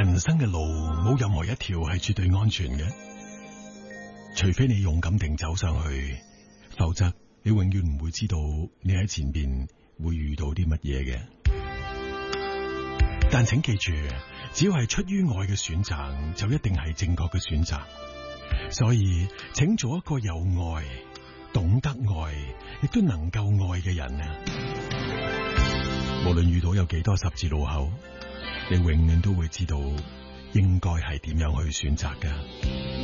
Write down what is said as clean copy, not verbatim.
人生嘅路冇任何一條係絕對安全嘅，除非你勇敢地走上去，否則你永遠唔會知道你喺前邊會遇到啲乜嘢嘅。但請記住，只要係出於愛嘅選擇，就一定係正確嘅選擇。所以，請做一個有愛、懂得愛，亦都能夠愛嘅人啊！無論遇到有幾多十字路口，你永遠都會知道應該係點樣去選擇㗎。